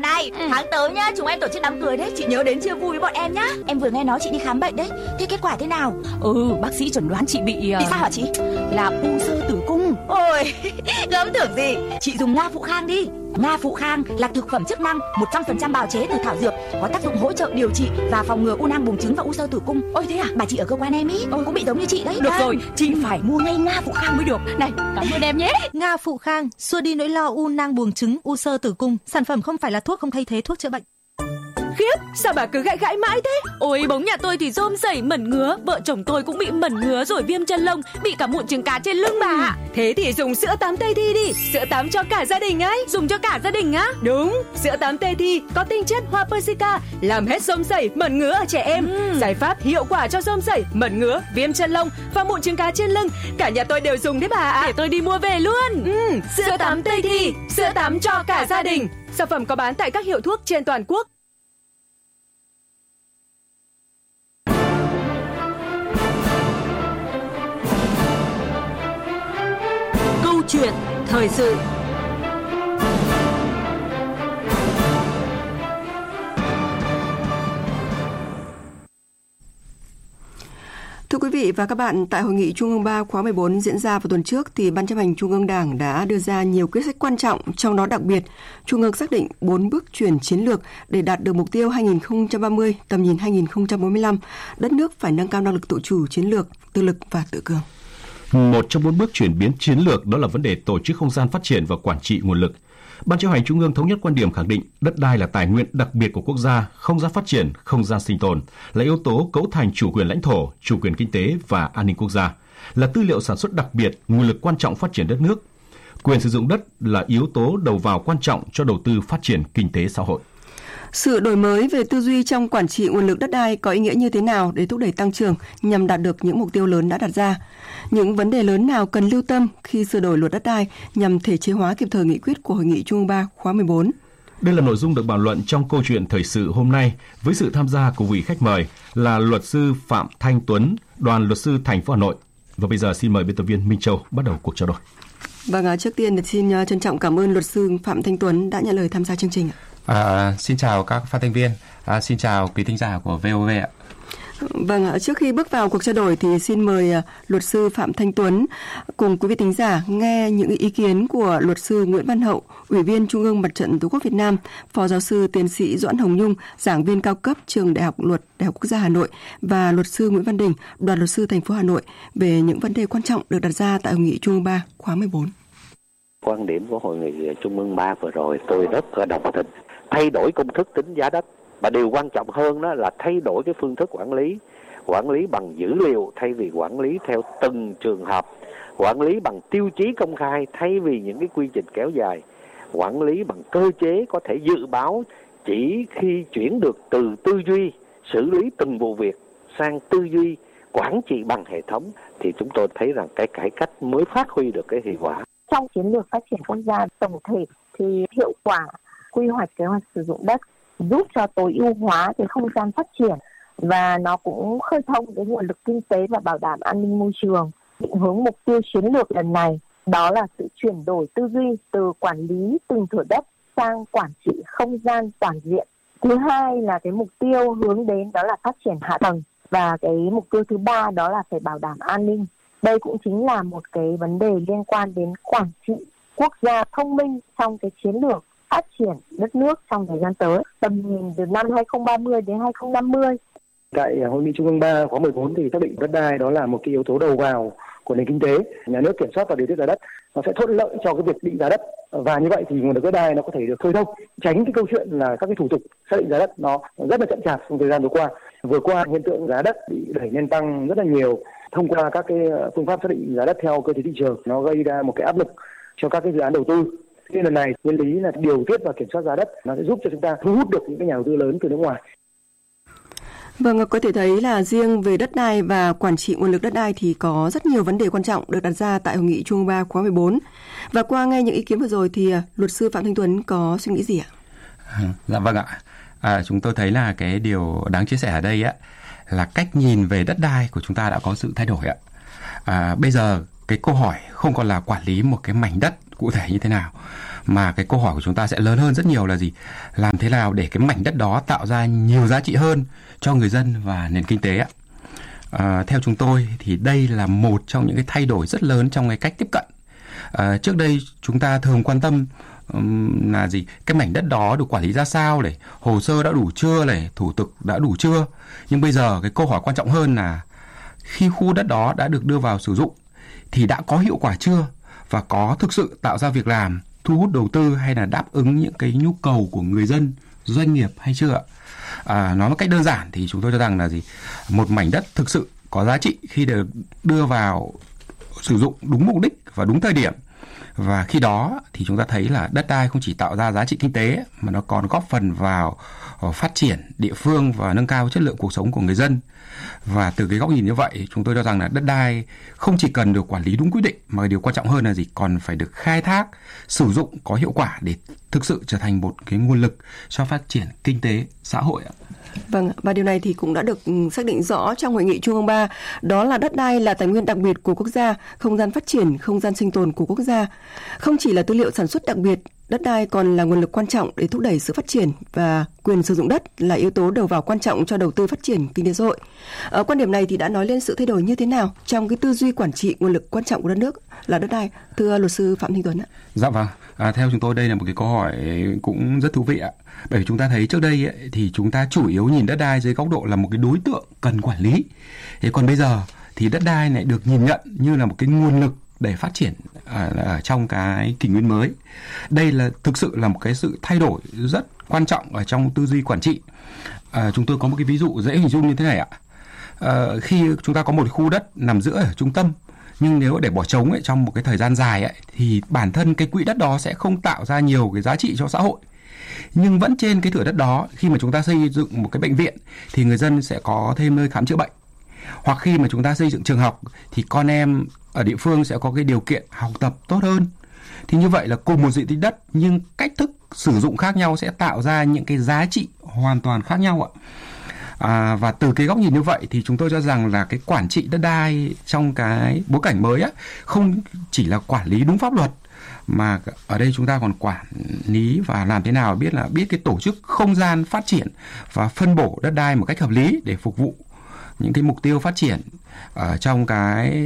này, tháng tới nhá, chúng em tổ chức đám cưới đấy, chị nhớ đến chia vui với bọn em nhá. Em vừa nghe nói chị đi khám bệnh đấy, thế kết quả thế nào? Bác sĩ chẩn đoán chị bị sao hả chị? Là u xơ tử cung. Ôi, gớm tưởng gì, chị dùng Nga Phụ Khang đi. Nga Phụ Khang là thực phẩm chức năng 100% bào chế từ thảo dược, có tác dụng hỗ trợ điều trị và phòng ngừa u nang buồng trứng và u xơ tử cung. Ôi thế à? Bà chị ở cơ quan em ý cũng bị giống như chị đấy. Được rồi, chị phải mua ngay Nga Phụ Khang mới được. Này, cảm ơn em nhé. Nga Phụ Khang xua đi nỗi lo u nang buồng trứng, u xơ tử cung. Sản phẩm không phải là thuốc, không thay thế thuốc chữa bệnh. Khiếp, sao bà cứ gãi mãi thế? Ôi, bóng nhà tôi thì rôm sẩy mẩn ngứa, vợ chồng tôi cũng bị mẩn ngứa rồi viêm chân lông, bị cả mụn trứng cá trên lưng bà ạ. Thế thì dùng sữa tắm Tây Thi đi, sữa tắm cho cả gia đình ấy. Dùng cho cả gia đình á? Đúng, sữa tắm Tây Thi có tinh chất hoa persica, làm hết rôm sẩy, mẩn ngứa ở trẻ em. Giải pháp hiệu quả cho rôm sẩy, mẩn ngứa, viêm chân lông và mụn trứng cá trên lưng. Cả nhà tôi đều dùng đấy bà ạ. Để tôi đi mua về luôn. Sữa tắm Tây Thi, sữa tắm cho cả gia đình. Sản phẩm có bán tại các hiệu thuốc trên toàn quốc. Chuyện thời sự. Thưa quý vị và các bạn, tại Hội nghị Trung ương 3 khóa 14 diễn ra vào tuần trước thì Ban Chấp hành Trung ương Đảng đã đưa ra nhiều quyết sách quan trọng, trong đó đặc biệt Trung ương xác định 4 bước chuyển chiến lược để đạt được mục tiêu 2030, tầm nhìn 2045, đất nước phải nâng cao năng lực tự chủ chiến lược, tự lực và tự cường. Một trong 4 bước chuyển biến chiến lược đó là vấn đề tổ chức không gian phát triển và quản trị nguồn lực. Ban Chấp hành Trung ương thống nhất quan điểm khẳng định đất đai là tài nguyên đặc biệt của quốc gia, không gian phát triển, không gian sinh tồn, là yếu tố cấu thành chủ quyền lãnh thổ, chủ quyền kinh tế và an ninh quốc gia, là tư liệu sản xuất đặc biệt, nguồn lực quan trọng phát triển đất nước. Quyền sử dụng đất là yếu tố đầu vào quan trọng cho đầu tư phát triển kinh tế xã hội. Sự đổi mới về tư duy trong quản trị nguồn lực đất đai có ý nghĩa như thế nào để thúc đẩy tăng trưởng nhằm đạt được những mục tiêu lớn đã đặt ra? Những vấn đề lớn nào cần lưu tâm khi sửa đổi luật đất đai nhằm thể chế hóa kịp thời nghị quyết của Hội nghị Trung ương 3 khóa 14? Đây là nội dung được bàn luận trong câu chuyện thời sự hôm nay với sự tham gia của vị khách mời là luật sư Phạm Thanh Tuấn, đoàn luật sư thành phố Hà Nội. Và bây giờ xin mời biên tập viên Minh Châu bắt đầu cuộc trao đổi. Vâng, trước tiên xin trân trọng cảm ơn luật sư Phạm Thanh Tuấn đã nhận lời tham gia chương trình. Xin chào các phát thanh viên, xin chào quý thính giả của VOV ạ. Vâng, trước khi bước vào cuộc trao đổi thì xin mời luật sư Phạm Thanh Tuấn cùng quý vị thính giả nghe những ý kiến của luật sư Nguyễn Văn Hậu, Ủy viên Trung ương Mặt trận Tổ quốc Việt Nam, Phó giáo sư tiến sĩ Doãn Hồng Nhung, giảng viên cao cấp trường Đại học Luật Đại học Quốc gia Hà Nội và luật sư Nguyễn Văn Đình, đoàn luật sư thành phố Hà Nội về những vấn đề quan trọng được đặt ra tại Hội nghị Trung ương 3 khóa 14. Quan điểm của Hội nghị Trung ương 3 vừa rồi tôi rất đồng tình. Thay đổi công thức tính giá đất, và điều quan trọng hơn đó là thay đổi cái phương thức quản lý bằng dữ liệu thay vì quản lý theo từng trường hợp, quản lý bằng tiêu chí công khai thay vì những cái quy trình kéo dài, quản lý bằng cơ chế có thể dự báo. Chỉ khi chuyển được từ tư duy xử lý từng vụ việc sang tư duy quản trị bằng hệ thống thì chúng tôi thấy rằng cái cải cách mới phát huy được cái hiệu quả. Trong chiến lược phát triển quốc gia tổng thể thì hiệu quả quy hoạch kế hoạch sử dụng đất giúp cho tối ưu hóa cái không gian phát triển và nó cũng khơi thông cái nguồn lực kinh tế và bảo đảm an ninh môi trường. Định hướng mục tiêu chiến lược lần này đó là sự chuyển đổi tư duy từ quản lý từng thửa đất sang quản trị không gian toàn diện. Thứ hai là cái mục tiêu hướng đến đó là phát triển hạ tầng, và cái mục tiêu thứ ba đó là phải bảo đảm an ninh. Đây cũng chính là một cái vấn đề liên quan đến quản trị quốc gia thông minh trong cái chiến lược phát triển đất nước trong thời gian tới, tầm nhìn từ năm 2030 đến 2050. Tại Hội nghị Trung ương 3 khóa 14 thì xác định đất đai đó là một cái yếu tố đầu vào của nền kinh tế. Nhà nước kiểm soát và điều tiết giá đất nó sẽ thuận lợi cho cái việc định giá đất, và như vậy thì nguồn lực đất đai nó có thể được khơi thông, tránh cái câu chuyện là các cái thủ tục xác định giá đất nó rất là chậm chạp trong thời gian vừa qua. Vừa qua hiện tượng giá đất bị đẩy lên tăng rất là nhiều thông qua các cái phương pháp xác định giá đất theo cơ chế thị trường, nó gây ra một cái áp lực cho các cái dự án đầu tư. Nên lần này nguyên lý là điều tiết và kiểm soát giá đất nó sẽ giúp cho chúng ta thu hút được những cái nhà đầu tư lớn từ nước ngoài. Vâng, có thể thấy là riêng về đất đai và quản trị nguồn lực đất đai thì có rất nhiều vấn đề quan trọng được đặt ra tại Hội nghị Trung ương 3 khóa 14. Và qua nghe những ý kiến vừa rồi thì luật sư Phạm Thanh Tuấn có suy nghĩ gì ạ? Dạ vâng ạ. Chúng tôi thấy là cái điều đáng chia sẻ ở đây á là cách nhìn về đất đai của chúng ta đã có sự thay đổi ạ. Bây giờ cái câu hỏi không còn là quản lý một cái mảnh đất cụ thể như thế nào, mà cái câu hỏi của chúng ta sẽ lớn hơn rất nhiều là gì? Làm thế nào để cái mảnh đất đó tạo ra nhiều giá trị hơn cho người dân và nền kinh tế ạ? Theo chúng tôi thì đây là một trong những cái thay đổi rất lớn trong cái cách tiếp cận. Trước đây chúng ta thường quan tâm là gì? Cái mảnh đất đó được quản lý ra sao này, hồ sơ đã đủ chưa này, thủ tục đã đủ chưa? Nhưng bây giờ cái câu hỏi quan trọng hơn là khi khu đất đó đã được đưa vào sử dụng thì đã có hiệu quả chưa, và có thực sự tạo ra việc làm, thu hút đầu tư hay là đáp ứng những cái nhu cầu của người dân, doanh nghiệp hay chưa ạ? Nói một cách đơn giản thì chúng tôi cho rằng là gì? Một mảnh đất thực sự có giá trị khi được đưa vào sử dụng đúng mục đích và đúng thời điểm. Và khi đó thì chúng ta thấy là đất đai không chỉ tạo ra giá trị kinh tế mà nó còn góp phần vào phát triển địa phương và nâng cao chất lượng cuộc sống của người dân. Và từ cái góc nhìn như vậy, chúng tôi cho rằng là đất đai không chỉ cần được quản lý đúng quy định, mà điều quan trọng hơn là gì? Còn phải được khai thác, sử dụng có hiệu quả để thực sự trở thành một cái nguồn lực cho phát triển kinh tế, xã hội ạ. Vâng, và điều này thì cũng đã được xác định rõ trong Hội nghị Trung ương 3, đó là đất đai là tài nguyên đặc biệt của quốc gia, không gian phát triển, không gian sinh tồn của quốc gia. Không chỉ là tư liệu sản xuất đặc biệt, đất đai còn là nguồn lực quan trọng để thúc đẩy sự phát triển, và quyền sử dụng đất là yếu tố đầu vào quan trọng cho đầu tư phát triển kinh tế xã hội. Quan điểm này thì đã nói lên sự thay đổi như thế nào trong cái tư duy quản trị nguồn lực quan trọng của đất nước là đất đai, thưa luật sư Phạm Thanh Tuấn ạ? Dạ vâng, theo chúng tôi đây là một cái câu hỏi cũng rất thú vị ạ. Bởi vì chúng ta thấy trước đây ấy, thì chúng ta chủ yếu nhìn đất đai dưới góc độ là một cái đối tượng cần quản lý. Thế còn bây giờ thì đất đai lại được nhìn nhận như là một cái nguồn lực để phát triển ở trong cái kỷ nguyên mới. Đây là thực sự là một cái sự thay đổi rất quan trọng ở trong tư duy quản trị. Chúng tôi có một cái ví dụ dễ hình dung như thế này ạ. Khi chúng ta có một khu đất nằm giữa ở trung tâm, nhưng nếu để bỏ trống trong một cái thời gian dài ấy, thì bản thân cái quỹ đất đó sẽ không tạo ra nhiều cái giá trị cho xã hội. Nhưng vẫn trên cái thửa đất đó, khi mà chúng ta xây dựng một cái bệnh viện thì người dân sẽ có thêm nơi khám chữa bệnh. Hoặc khi mà chúng ta xây dựng trường học thì con em ở địa phương sẽ có cái điều kiện học tập tốt hơn. Thì như vậy là cùng một diện tích đất nhưng cách thức sử dụng khác nhau sẽ tạo ra những cái giá trị hoàn toàn khác nhau ạ. Và từ cái góc nhìn như vậy thì chúng tôi cho rằng là cái quản trị đất đai trong cái bối cảnh mới á, không chỉ là quản lý đúng pháp luật, mà ở đây chúng ta còn quản lý và làm thế nào biết cái tổ chức không gian phát triển và phân bổ đất đai một cách hợp lý để phục vụ những cái mục tiêu phát triển ở trong cái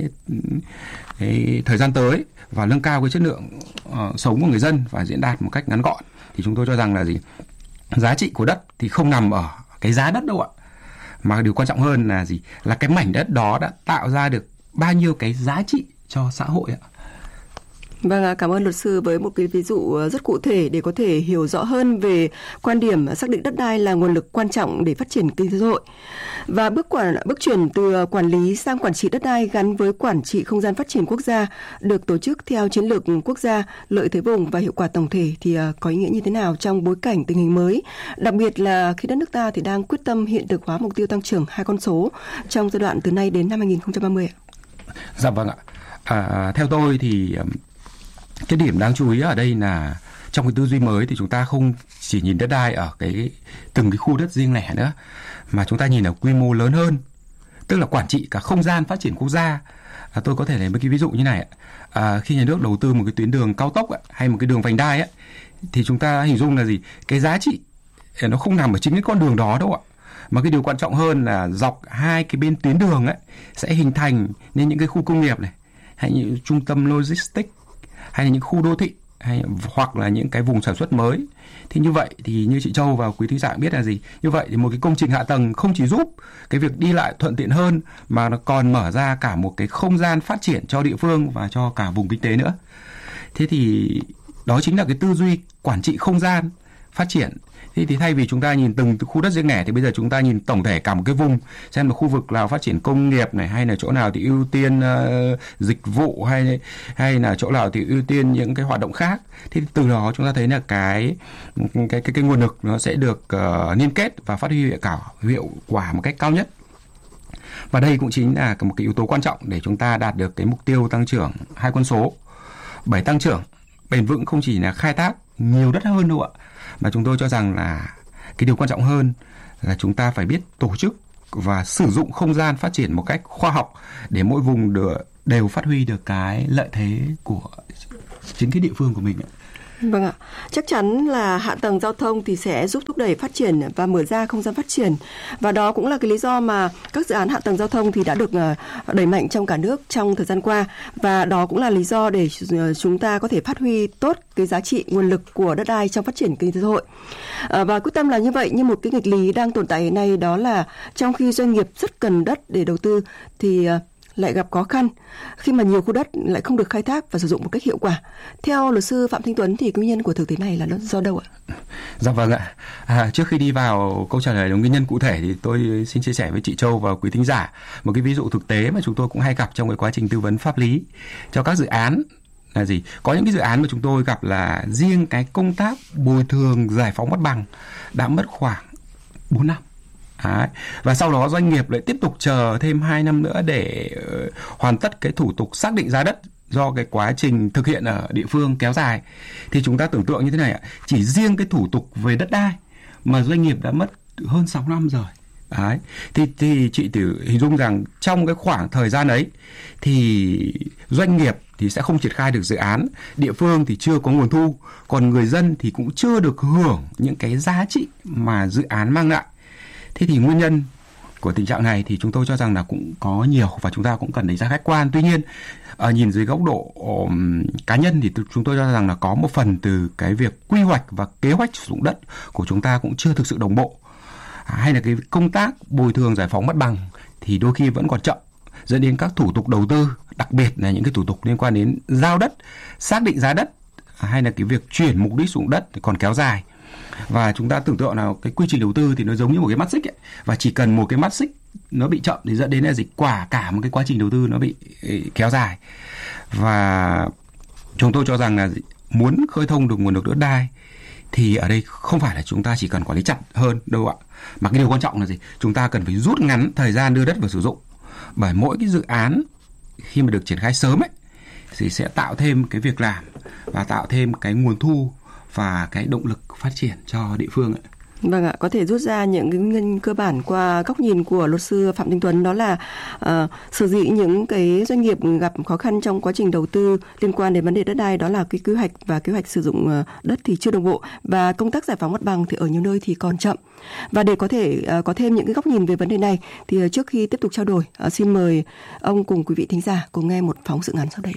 thời gian tới và nâng cao cái chất lượng sống của người dân và diễn đạt một cách ngắn gọn. Thì chúng tôi cho rằng là gì? Giá trị của đất thì không nằm ở cái giá đất đâu ạ. Mà điều quan trọng hơn là gì? Là cái mảnh đất đó đã tạo ra được bao nhiêu cái giá trị cho xã hội ạ. Vâng, cảm ơn luật sư với một cái ví dụ rất cụ thể để có thể hiểu rõ hơn về quan điểm xác định đất đai là nguồn lực quan trọng để phát triển kinh tế xã hội. Và bước chuyển từ quản lý sang quản trị đất đai gắn với quản trị không gian phát triển quốc gia được tổ chức theo chiến lược quốc gia, lợi thế vùng và hiệu quả tổng thể thì có ý nghĩa như thế nào trong bối cảnh tình hình mới, đặc biệt là khi đất nước ta thì đang quyết tâm hiện thực hóa mục tiêu tăng trưởng 2 con số trong giai đoạn từ nay đến năm 2030 ạ? Dạ vâng ạ. Theo tôi thì cái điểm đáng chú ý ở đây là trong cái tư duy mới thì chúng ta không chỉ nhìn đất đai ở từng cái khu đất riêng lẻ nữa, mà chúng ta nhìn ở quy mô lớn hơn, tức là quản trị cả không gian phát triển quốc gia. Tôi có thể lấy một cái ví dụ như này ạ. Khi nhà nước đầu tư một cái tuyến đường cao tốc hay một cái đường vành đai thì chúng ta hình dung là gì? Cái giá trị nó không nằm ở chính cái con đường đó đâu ạ, mà cái điều quan trọng hơn là dọc hai cái bên tuyến đường sẽ hình thành nên những cái khu công nghiệp này, hay những trung tâm logistics, hay là những khu đô thị, hoặc là những cái vùng sản xuất mới. Thì như vậy thì như chị Châu và quý thính giả biết là gì? Như vậy thì một cái công trình hạ tầng không chỉ giúp cái việc đi lại thuận tiện hơn, mà nó còn mở ra cả một cái không gian phát triển cho địa phương và cho cả vùng kinh tế nữa. Thế thì đó chính là cái tư duy quản trị không gian phát triển. Thế thì thay vì chúng ta nhìn từng khu đất riêng lẻ thì bây giờ chúng ta nhìn tổng thể cả một cái vùng, xem là khu vực nào phát triển công nghiệp này, hay là chỗ nào thì ưu tiên dịch vụ, hay là chỗ nào thì ưu tiên những cái hoạt động khác. Thì từ đó chúng ta thấy là cái nguồn lực nó sẽ được liên kết và phát huy hiệu quả một cách cao nhất. Và đây cũng chính là một cái yếu tố quan trọng để chúng ta đạt được cái mục tiêu tăng trưởng 2 con số. Bởi tăng trưởng bền vững không chỉ là khai thác nhiều đất hơn đâu ạ, mà chúng tôi cho rằng là cái điều quan trọng hơn là chúng ta phải biết tổ chức và sử dụng không gian phát triển một cách khoa học để mỗi vùng đều phát huy được cái lợi thế của chính cái địa phương của mình. Vâng ạ, chắc chắn là hạ tầng giao thông thì sẽ giúp thúc đẩy phát triển và mở ra không gian phát triển. Và đó cũng là cái lý do mà các dự án hạ tầng giao thông thì đã được đẩy mạnh trong cả nước trong thời gian qua. Và đó cũng là lý do để chúng ta có thể phát huy tốt cái giá trị nguồn lực của đất đai trong phát triển kinh tế xã hội. Và quyết tâm là như vậy, nhưng một cái nghịch lý đang tồn tại hiện nay đó là trong khi doanh nghiệp rất cần đất để đầu tư thì lại gặp khó khăn khi mà nhiều khu đất lại không được khai thác và sử dụng một cách hiệu quả. Theo luật sư Phạm Thanh Tuấn thì nguyên nhân của thực tế này là nó do đâu ạ? Dạ vâng ạ. Trước khi đi vào câu trả lời nguyên nhân cụ thể thì tôi xin chia sẻ với chị Châu và quý thính giả một cái ví dụ thực tế mà chúng tôi cũng hay gặp trong cái quá trình tư vấn pháp lý cho các dự án. Là gì? Có những cái dự án mà chúng tôi gặp là riêng cái công tác bồi thường giải phóng mặt bằng đã mất khoảng 4 năm. Đấy. Và sau đó doanh nghiệp lại tiếp tục chờ thêm 2 năm nữa để hoàn tất cái thủ tục xác định giá đất do cái quá trình thực hiện ở địa phương kéo dài. Thì chúng ta tưởng tượng như thế này ạ, chỉ riêng cái thủ tục về đất đai mà doanh nghiệp đã mất hơn 6 năm rồi. Đấy. Thì chị tự hình dung rằng trong cái khoảng thời gian ấy thì doanh nghiệp thì sẽ không triển khai được dự án, địa phương thì chưa có nguồn thu, còn người dân thì cũng chưa được hưởng những cái giá trị mà dự án mang lại. Thế thì nguyên nhân của tình trạng này thì chúng tôi cho rằng là cũng có nhiều và chúng ta cũng cần đánh giá khách quan. Tuy nhiên, nhìn dưới góc độ cá nhân thì chúng tôi cho rằng là có một phần từ cái việc quy hoạch và kế hoạch sử dụng đất của chúng ta cũng chưa thực sự đồng bộ. Hay là cái công tác bồi thường giải phóng mặt bằng thì đôi khi vẫn còn chậm, dẫn đến các thủ tục đầu tư, đặc biệt là những cái thủ tục liên quan đến giao đất, xác định giá đất hay là cái việc chuyển mục đích sử dụng đất thì còn kéo dài. Và chúng ta tưởng tượng là cái quy trình đầu tư thì nó giống như một cái mắt xích ấy. Và chỉ cần một cái mắt xích nó bị chậm thì dẫn đến là cả một cái quá trình đầu tư nó bị kéo dài. Và chúng tôi cho rằng là muốn khơi thông được nguồn lực đất đai thì ở đây không phải là chúng ta chỉ cần quản lý chặt hơn đâu ạ. Mà cái điều quan trọng là gì? Chúng ta cần phải rút ngắn thời gian đưa đất vào sử dụng. Bởi mỗi cái dự án khi mà được triển khai sớm ấy thì sẽ tạo thêm cái việc làm và tạo thêm cái nguồn thu và cái động lực phát triển cho địa phương ấy. Vâng ạ, có thể rút ra những cái nguyên cơ bản qua góc nhìn của luật sư Phạm Thanh Tuấn, đó là sở dĩ những cái doanh nghiệp gặp khó khăn trong quá trình đầu tư liên quan đến vấn đề đất đai đó là cái quy hoạch và kế hoạch sử dụng đất thì chưa đồng bộ và công tác giải phóng mặt bằng thì ở nhiều nơi thì còn chậm. Và để có thể có thêm những cái góc nhìn về vấn đề này thì trước khi tiếp tục trao đổi, xin mời ông cùng quý vị thính giả cùng nghe một phóng sự ngắn sau đây.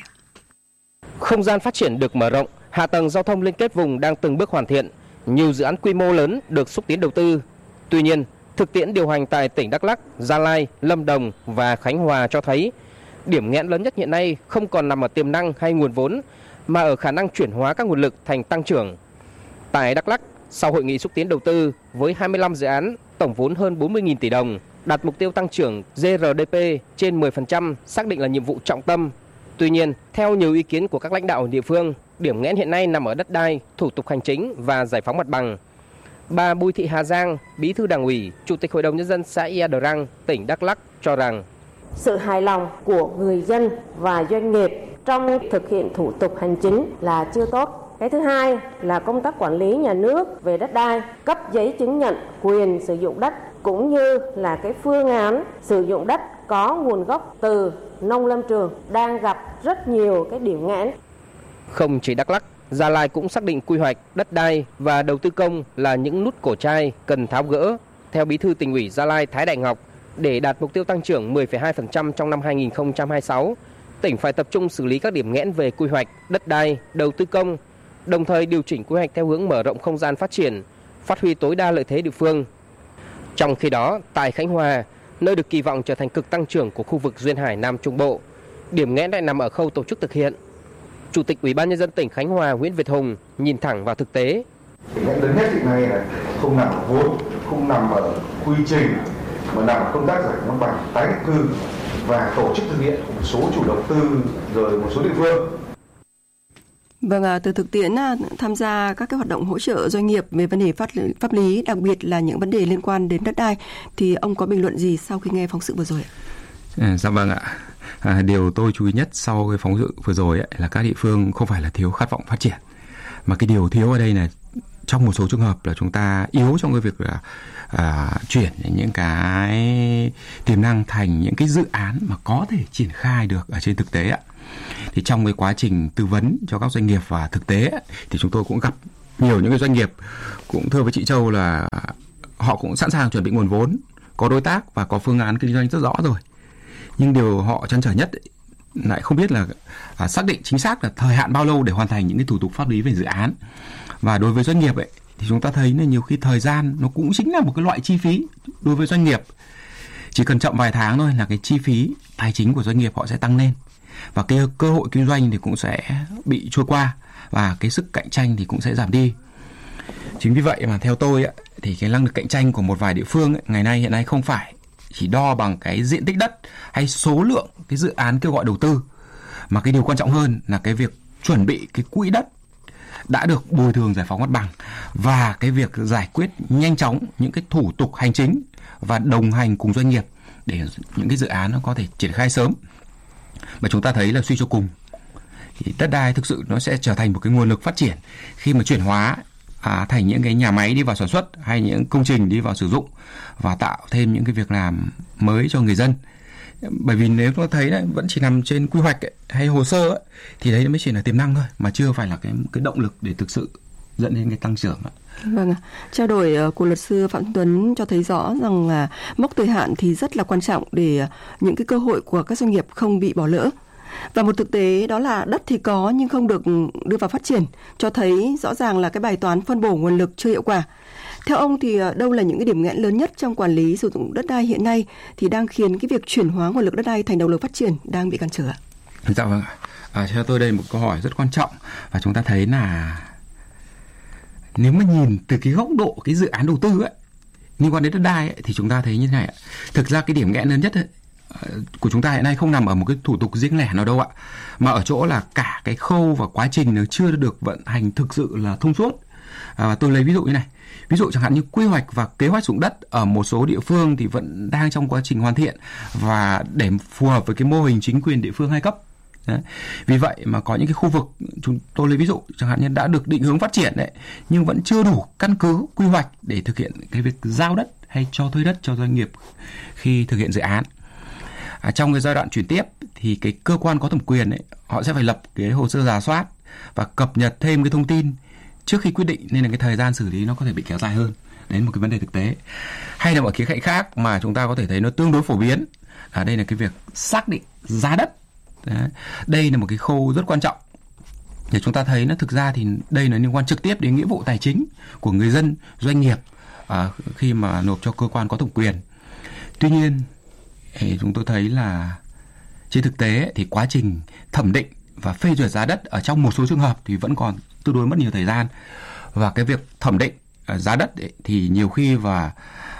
Không gian phát triển được mở rộng, hạ tầng giao thông liên kết vùng đang từng bước hoàn thiện. Nhiều dự án quy mô lớn được xúc tiến đầu tư. Tuy nhiên, thực tiễn điều hành tại tỉnh Đắk Lắk, Gia Lai, Lâm Đồng và Khánh Hòa cho thấy điểm nghẽn lớn nhất hiện nay không còn nằm ở tiềm năng hay nguồn vốn, mà ở khả năng chuyển hóa các nguồn lực thành tăng trưởng. Tại Đắk Lắk, sau hội nghị xúc tiến đầu tư với 25 dự án, tổng vốn hơn 40.000 tỷ đồng, đạt mục tiêu tăng trưởng GRDP trên 10% xác định là nhiệm vụ trọng tâm. Tuy nhiên, theo nhiều ý kiến của các lãnh đạo địa phương, điểm nghẽn hiện nay nằm ở đất đai, thủ tục hành chính và giải phóng mặt bằng. Bà Bùi Thị Hà Giang, Bí thư Đảng ủy, Chủ tịch Hội đồng Nhân dân xã Ia Đờ Răng, tỉnh Đắk Lắk cho rằng sự hài lòng của người dân và doanh nghiệp trong thực hiện thủ tục hành chính là chưa tốt. Cái thứ hai là công tác quản lý nhà nước về đất đai, cấp giấy chứng nhận quyền sử dụng đất cũng như là cái phương án sử dụng đất có nguồn gốc từ nông lâm trường đang gặp rất nhiều cái điểm nghẽn. Không chỉ Đắk Lắk, Gia Lai cũng xác định quy hoạch, đất đai và đầu tư công là những nút cổ trai cần tháo gỡ. Theo Bí thư Tỉnh ủy Gia Lai Thái Đại Ngọc, để đạt mục tiêu tăng trưởng 10,2% trong năm 2026, tỉnh phải tập trung xử lý các điểm nghẽn về quy hoạch, đất đai, đầu tư công, đồng thời điều chỉnh quy hoạch theo hướng mở rộng không gian phát triển, phát huy tối đa lợi thế địa phương. Trong khi đó, tại Khánh Hòa, nơi được kỳ vọng trở thành cực tăng trưởng của khu vực duyên hải Nam Trung Bộ, điểm nghẽn lại nằm ở khâu tổ chức thực hiện. Chủ tịch Ủy ban Nhân dân tỉnh Khánh Hòa Nguyễn Việt Hùng nhìn thẳng vào thực tế. Điểm nghẽn lớn nhất hiện nay là không nằm ở vốn, không nằm ở quy trình, mà nằm ở công tác giải phóng mặt bằng, tái định cư và tổ chức thực hiện của một số chủ đầu tư rồi một số địa phương. Vâng, từ thực tiễn tham gia các cái hoạt động hỗ trợ doanh nghiệp về vấn đề pháp lý, đặc biệt là những vấn đề liên quan đến đất đai, thì ông có bình luận gì sau khi nghe phóng sự vừa rồi ạ? Dạ vâng ạ. Điều tôi chú ý nhất sau cái phóng sự vừa rồi ấy, là các địa phương không phải là thiếu khát vọng phát triển, mà cái điều thiếu ở đây là trong một số trường hợp là chúng ta yếu trong cái việc là chuyển những cái tiềm năng thành những cái dự án mà có thể triển khai được ở trên thực tế ạ. Thì trong cái quá trình tư vấn cho các doanh nghiệp và thực tế thì chúng tôi cũng gặp nhiều những cái doanh nghiệp cũng thưa với chị Châu là họ cũng sẵn sàng chuẩn bị nguồn vốn, có đối tác và có phương án kinh doanh rất rõ rồi. Nhưng điều họ trăn trở nhất lại không biết là xác định chính xác là thời hạn bao lâu để hoàn thành những cái thủ tục pháp lý về dự án. Và đối với doanh nghiệp thì chúng ta thấy là nhiều khi thời gian nó cũng chính là một cái loại chi phí đối với doanh nghiệp. Chỉ cần chậm vài tháng thôi là cái chi phí tài chính của doanh nghiệp họ sẽ tăng lên, và cái cơ hội kinh doanh thì cũng sẽ bị trôi qua, và cái sức cạnh tranh thì cũng sẽ giảm đi. Chính vì vậy mà theo tôi thì cái năng lực cạnh tranh của một vài địa phương hiện nay không phải chỉ đo bằng cái diện tích đất hay số lượng cái dự án kêu gọi đầu tư, mà cái điều quan trọng hơn là cái việc chuẩn bị cái quỹ đất đã được bồi thường giải phóng mặt bằng, và cái việc giải quyết nhanh chóng những cái thủ tục hành chính và đồng hành cùng doanh nghiệp để những cái dự án nó có thể triển khai sớm. Mà chúng ta thấy là suy cho cùng thì đất đai thực sự nó sẽ trở thành một cái nguồn lực phát triển khi mà chuyển hóa thành những cái nhà máy đi vào sản xuất hay những công trình đi vào sử dụng, và tạo thêm những cái việc làm mới cho người dân. Bởi vì nếu chúng ta thấy đấy, vẫn chỉ nằm trên quy hoạch hay hồ sơ thì đấy mới chỉ là tiềm năng thôi, mà chưa phải là cái động lực để thực sự dẫn đến cái tăng trưởng. Vâng ạ. Trao đổi của luật sư Phạm Tuấn cho thấy rõ rằng là mốc thời hạn thì rất là quan trọng để những cái cơ hội của các doanh nghiệp không bị bỏ lỡ. Và một thực tế đó là đất thì có nhưng không được đưa vào phát triển, cho thấy rõ ràng là cái bài toán phân bổ nguồn lực chưa hiệu quả. Theo ông thì đâu là những cái điểm nghẽn lớn nhất trong quản lý sử dụng đất đai hiện nay thì đang khiến cái việc chuyển hóa nguồn lực đất đai thành động lực phát triển đang bị cản trở ạ? Dạ vâng ạ. Theo tôi đây một câu hỏi rất quan trọng, và chúng ta thấy là nếu mà nhìn từ cái góc độ cái dự án đầu tư liên quan đến đất đai thì chúng ta thấy như thế này. Thực ra cái điểm nghẽn lớn nhất của chúng ta hiện nay không nằm ở một cái thủ tục riêng lẻ nào đâu ạ, mà ở chỗ là cả cái khâu và quá trình nó chưa được vận hành thực sự là thông suốt. Tôi lấy ví dụ như này. Ví dụ chẳng hạn như quy hoạch và kế hoạch sử dụng đất ở một số địa phương thì vẫn đang trong quá trình hoàn thiện, và để phù hợp với cái mô hình chính quyền địa phương hai cấp. Đấy. Vì vậy mà có những cái khu vực tôi lấy ví dụ chẳng hạn như đã được định hướng phát triển nhưng vẫn chưa đủ căn cứ quy hoạch để thực hiện cái việc giao đất hay cho thuê đất cho doanh nghiệp khi thực hiện dự án. Trong cái giai đoạn chuyển tiếp thì cái cơ quan có thẩm quyền họ sẽ phải lập cái hồ sơ rà soát và cập nhật thêm cái thông tin trước khi quyết định, nên là cái thời gian xử lý nó có thể bị kéo dài hơn. Đấy là một cái vấn đề thực tế. Hay là một khía cạnh khác mà chúng ta có thể thấy nó tương đối phổ biến, đây là cái việc xác định giá đất. Đấy. Đây là một cái khâu rất quan trọng để chúng ta thấy nó thực ra thì đây là liên quan trực tiếp đến nghĩa vụ tài chính của người dân, doanh nghiệp khi mà nộp cho cơ quan có thẩm quyền. Tuy nhiên thì chúng tôi thấy là trên thực tế thì quá trình thẩm định và phê duyệt giá đất ở trong một số trường hợp thì vẫn còn tương đối mất nhiều thời gian, và cái việc thẩm định giá đất thì nhiều khi và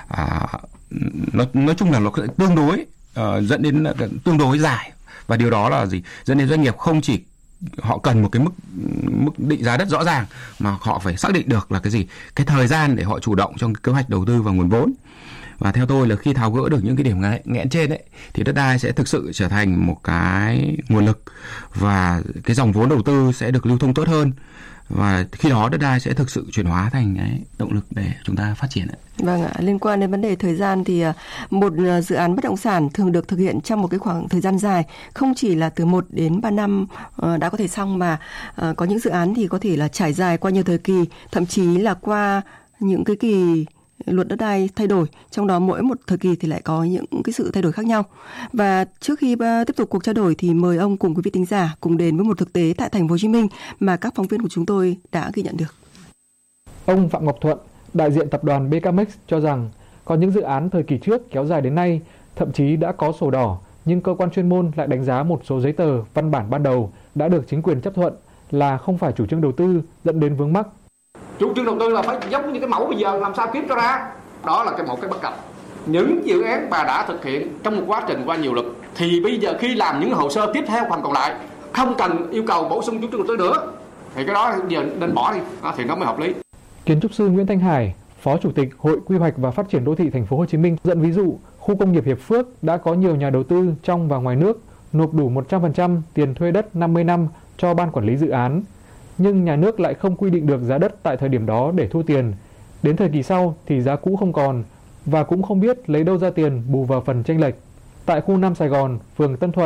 nói chung là nó tương đối dẫn đến tương đối dài, và điều đó là gì? Dẫn đến doanh nghiệp không chỉ họ cần một cái mức định giá đất rõ ràng, mà họ phải xác định được là cái gì, cái thời gian để họ chủ động trong kế hoạch đầu tư và nguồn vốn. Và theo tôi là khi tháo gỡ được những cái điểm nghẽn trên thì đất đai sẽ thực sự trở thành một cái nguồn lực, và cái dòng vốn đầu tư sẽ được lưu thông tốt hơn, và khi đó đất đai sẽ thực sự chuyển hóa thành cái động lực để chúng ta phát triển. Vâng ạ, liên quan đến vấn đề thời gian thì một dự án bất động sản thường được thực hiện trong một cái khoảng thời gian dài, không chỉ là từ 1 đến 3 năm đã có thể xong, mà có những dự án thì có thể là trải dài qua nhiều thời kỳ, thậm chí là qua những cái kỳ luật đất đai thay đổi, trong đó mỗi một thời kỳ thì lại có những cái sự thay đổi khác nhau. Và trước khi tiếp tục cuộc trao đổi thì mời ông cùng quý vị thính giả cùng đến với một thực tế tại thành phố Hồ Chí Minh mà các phóng viên của chúng tôi đã ghi nhận được. Ông Phạm Ngọc Thuận, đại diện tập đoàn BKMX cho rằng có những dự án thời kỳ trước kéo dài đến nay, thậm chí đã có sổ đỏ, nhưng cơ quan chuyên môn lại đánh giá một số giấy tờ, văn bản ban đầu đã được chính quyền chấp thuận là không phải chủ trương đầu tư, dẫn đến vướng mắc. Chủ trương đầu tư là phải giống như cái mẫu bây giờ, làm sao kiếm cho ra. Đó là một cái bất cập. Những dự án bà đã thực hiện trong một quá trình qua nhiều luật, thì bây giờ khi làm những hồ sơ tiếp theo phần còn lại không cần yêu cầu bổ sung chủ trương đầu tư nữa, thì cái đó giờ nên bỏ đi, thì nó mới hợp lý. Kiến trúc sư Nguyễn Thanh Hải, Phó Chủ tịch Hội Quy hoạch và Phát triển Đô thị Thành phố Hồ Chí Minh dẫn ví dụ khu công nghiệp Hiệp Phước đã có nhiều nhà đầu tư trong và ngoài nước nộp đủ 100% tiền thuê đất 50 năm cho ban quản lý dự án, nhưng nhà nước lại không quy định được giá đất tại thời điểm đó để thu tiền. Đến thời kỳ sau thì giá cũ không còn, và cũng không biết lấy đâu ra tiền bù vào phần chênh lệch. Tại khu Nam Sài Gòn, phường Tân Thuận,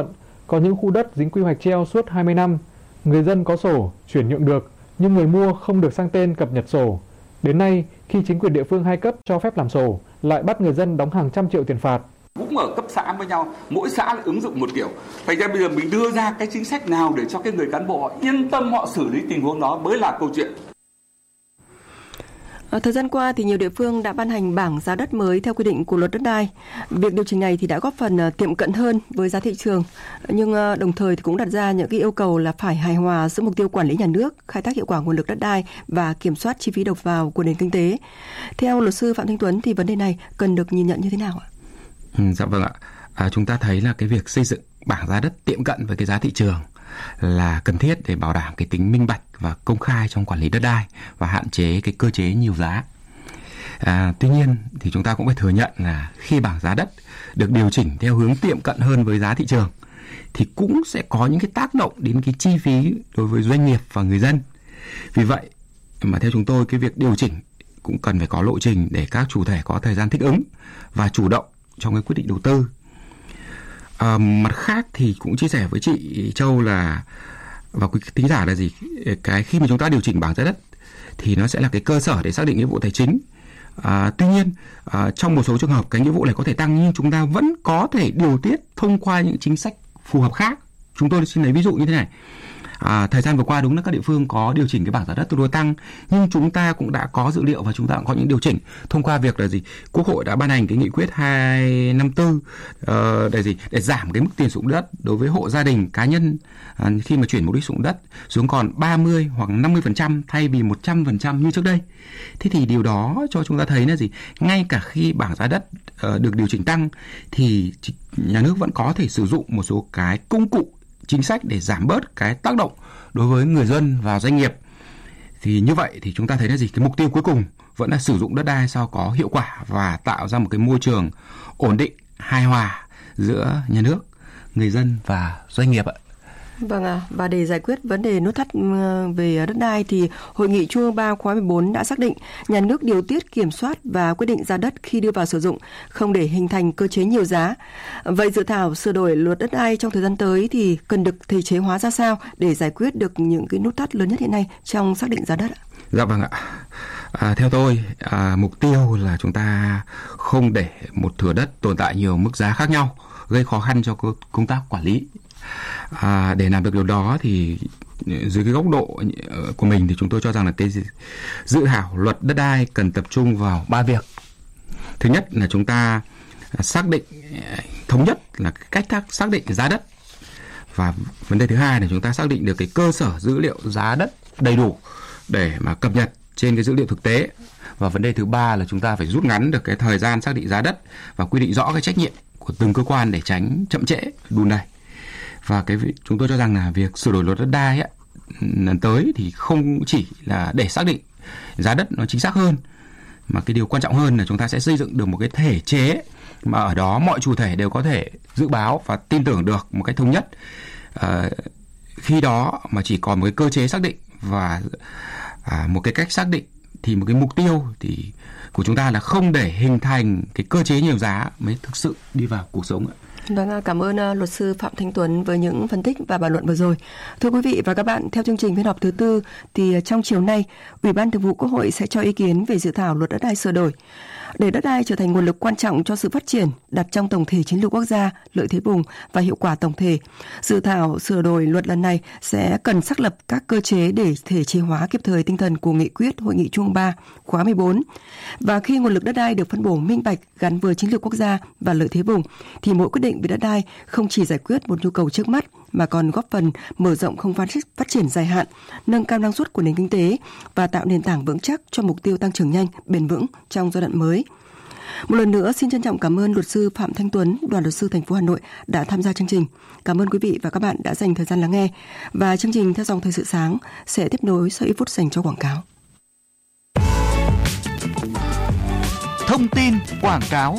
Có những khu đất dính quy hoạch treo suốt 20 năm, người dân có sổ chuyển nhượng được nhưng người mua không được sang tên cập nhật sổ. Đến nay, khi chính quyền địa phương 2 cấp cho phép làm sổ, lại bắt người dân đóng hàng trăm triệu tiền phạt. Cũng ở cấp xã với nhau, mỗi xã lại ứng dụng một kiểu. Thành ra bây giờ mình đưa ra cái chính sách nào để cho cái người cán bộ họ yên tâm họ xử lý tình huống đó mới là câu chuyện. Thời gian qua thì nhiều địa phương đã ban hành bảng giá đất mới theo quy định của luật đất đai. Việc điều chỉnh này thì đã góp phần tiệm cận hơn với giá thị trường, nhưng đồng thời thì cũng đặt ra những cái yêu cầu là phải hài hòa giữa mục tiêu quản lý nhà nước, khai thác hiệu quả nguồn lực đất đai và kiểm soát chi phí đầu vào của nền kinh tế. Theo luật sư Phạm Thanh Tuấn thì vấn đề này cần được nhìn nhận như thế nào ạ? Dạ vâng ạ. Chúng ta thấy là cái việc xây dựng bảng giá đất tiệm cận với cái giá thị trường là cần thiết để bảo đảm cái tính minh bạch và công khai trong quản lý đất đai và hạn chế cái cơ chế nhiều giá. Tuy nhiên thì chúng ta cũng phải thừa nhận là khi bảng giá đất được điều chỉnh theo hướng tiệm cận hơn với giá thị trường thì cũng sẽ có những cái tác động đến cái chi phí đối với doanh nghiệp và người dân. Vì vậy mà theo chúng tôi, cái việc điều chỉnh cũng cần phải có lộ trình để các chủ thể có thời gian thích ứng và chủ động trong cái quyết định đầu tư. Mặt khác thì cũng chia sẻ với chị Châu là và quý thính giả là gì, cái khi mà chúng ta điều chỉnh bảng giá đất thì nó sẽ là cái cơ sở để xác định nghĩa vụ tài chính. Tuy nhiên trong một số trường hợp cái nghĩa vụ này có thể tăng, nhưng chúng ta vẫn có thể điều tiết thông qua những chính sách phù hợp khác. Chúng tôi xin lấy ví dụ như thế này. Thời gian vừa qua đúng là các địa phương có điều chỉnh cái bảng giá đất tương đối tăng, nhưng chúng ta cũng đã có dữ liệu và chúng ta cũng có những điều chỉnh thông qua việc là gì, Quốc hội đã ban hành cái nghị quyết 254 để giảm cái mức tiền sử dụng đất đối với hộ gia đình cá nhân khi mà chuyển mục đích sử dụng đất xuống còn 30 hoặc 50% thay vì 100% như trước đây. Thế thì điều đó cho chúng ta thấy là gì, ngay cả khi bảng giá đất được điều chỉnh tăng thì nhà nước vẫn có thể sử dụng một số cái công cụ chính sách để giảm bớt cái tác động đối với người dân và doanh nghiệp. Thì như vậy thì chúng ta thấy là gì, cái mục tiêu cuối cùng vẫn là sử dụng đất đai sao có hiệu quả và tạo ra một cái môi trường ổn định, hài hòa giữa nhà nước, người dân và doanh nghiệp ạ. Vâng ạ, và để giải quyết vấn đề nút thắt về đất đai thì Hội nghị Trung ương 3 khóa 14 đã xác định nhà nước điều tiết, kiểm soát và quyết định giá đất khi đưa vào sử dụng, không để hình thành cơ chế nhiều giá. Vậy dự thảo sửa đổi luật đất đai trong thời gian tới thì cần được thể chế hóa ra sao để giải quyết được những cái nút thắt lớn nhất hiện nay trong xác định giá đất ạ? Dạ vâng ạ. Theo tôi, mục tiêu là chúng ta không để một thửa đất tồn tại nhiều mức giá khác nhau, gây khó khăn cho công tác quản lý. Để làm được điều đó thì dưới cái góc độ của mình thì chúng tôi cho rằng là cái dự thảo luật đất đai cần tập trung vào 3 việc. Thứ nhất là chúng ta xác định thống nhất là cách thức xác định giá đất, và vấn đề thứ hai là chúng ta xác định được cái cơ sở dữ liệu giá đất đầy đủ để mà cập nhật trên cái dữ liệu thực tế, và vấn đề thứ ba là chúng ta phải rút ngắn được cái thời gian xác định giá đất và quy định rõ cái trách nhiệm của từng cơ quan để tránh chậm trễ, đùn đẩy. Và chúng tôi cho rằng là việc sửa đổi luật đất đai lần tới thì không chỉ là để xác định giá đất nó chính xác hơn, mà cái điều quan trọng hơn là chúng ta sẽ xây dựng được một cái thể chế mà ở đó mọi chủ thể đều có thể dự báo và tin tưởng được một cách thống nhất. Khi đó mà chỉ còn một cái cơ chế xác định và một cái cách xác định thì một cái mục tiêu thì của chúng ta là không để hình thành cái cơ chế nhiều giá mới thực sự đi vào cuộc sống ạ. Vâng, cảm ơn luật sư Phạm Thanh Tuấn với những phân tích và bàn luận vừa rồi. Thưa quý vị và các bạn, theo chương trình phiên họp thứ tư thì trong chiều nay, Ủy ban Thường vụ Quốc hội sẽ cho ý kiến về dự thảo luật đất đai sửa đổi. Để đất đai trở thành nguồn lực quan trọng cho sự phát triển, đặt trong tổng thể chiến lược quốc gia, lợi thế vùng và hiệu quả tổng thể, dự thảo sửa đổi luật lần này sẽ cần xác lập các cơ chế để thể chế hóa kịp thời tinh thần của nghị quyết Hội nghị Trung ương 3 khóa 14. Và khi nguồn lực đất đai được phân bổ minh bạch gắn với chiến lược quốc gia và lợi thế vùng, thì mỗi quyết định về đất đai không chỉ giải quyết một nhu cầu trước mắt mà còn góp phần mở rộng không gian phát triển dài hạn, nâng cao năng suất của nền kinh tế và tạo nền tảng vững chắc cho mục tiêu tăng trưởng nhanh, bền vững trong giai đoạn mới. Một lần nữa xin trân trọng cảm ơn luật sư Phạm Thanh Tuấn, Đoàn luật sư thành phố Hà Nội đã tham gia chương trình. Cảm ơn quý vị và các bạn đã dành thời gian lắng nghe. Và chương trình Theo dòng thời sự sáng sẽ tiếp nối sau ít phút dành cho quảng cáo. Thông tin quảng cáo.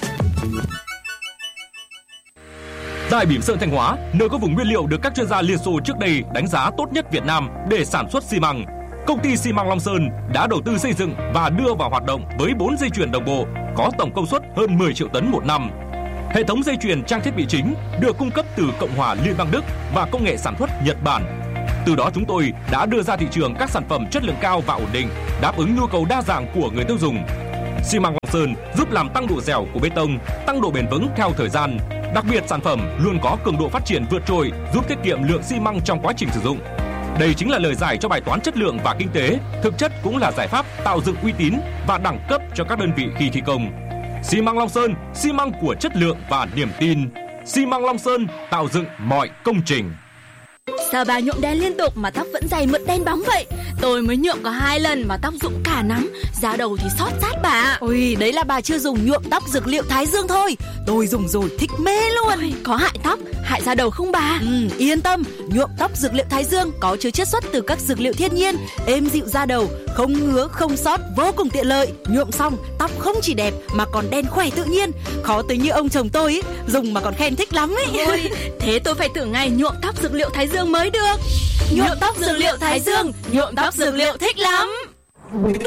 Tại Bỉm Sơn Thanh Hóa, nơi có vùng nguyên liệu được các chuyên gia Liên Xô trước đây đánh giá tốt nhất Việt Nam để sản xuất xi măng, công ty xi măng Long Sơn đã đầu tư xây dựng và đưa vào hoạt động với 4 dây chuyền đồng bộ, có tổng công suất hơn 10 triệu tấn một năm. Hệ thống dây chuyền trang thiết bị chính được cung cấp từ Cộng hòa Liên bang Đức và công nghệ sản xuất Nhật Bản. Từ đó chúng tôi đã đưa ra thị trường các sản phẩm chất lượng cao và ổn định, đáp ứng nhu cầu đa dạng của người tiêu dùng. Xi măng Long Sơn giúp làm tăng độ dẻo của bê tông, tăng độ bền vững theo thời gian. Đặc biệt sản phẩm luôn có cường độ phát triển vượt trội, giúp tiết kiệm lượng xi măng trong quá trình sử dụng. Đây chính là lời giải cho bài toán chất lượng và kinh tế, thực chất cũng là giải pháp tạo dựng uy tín và đẳng cấp cho các đơn vị khi thi công. Xi măng Long Sơn, xi măng của chất lượng và niềm tin. Xi măng Long Sơn tạo dựng mọi công trình. Sao bà nhuộm đen liên tục mà tóc vẫn dày mượt đen bóng vậy? Tôi mới nhuộm có 2 lần mà tóc rụng cả nắm, da đầu thì xót rát bà. Ôi, đấy là bà chưa dùng nhuộm tóc dược liệu Thái Dương thôi. Tôi dùng rồi thích mê luôn. Ôi, có hại tóc, hại da đầu không bà? Yên tâm, nhuộm tóc dược liệu Thái Dương có chứa chiết xuất từ các dược liệu thiên nhiên, êm dịu da đầu, không ngứa, không xót, vô cùng tiện lợi. Nhuộm xong, tóc không chỉ đẹp mà còn đen khỏe tự nhiên. Khó tới như ông chồng tôi ý, dùng mà còn khen thích lắm ấy. Ôi, thế tôi phải thử ngay nhuộm tóc dược liệu Thái Dương mới được. Nhuộm tóc dược liệu Thái Dương, nhuộm tóc dược liệu thích lắm.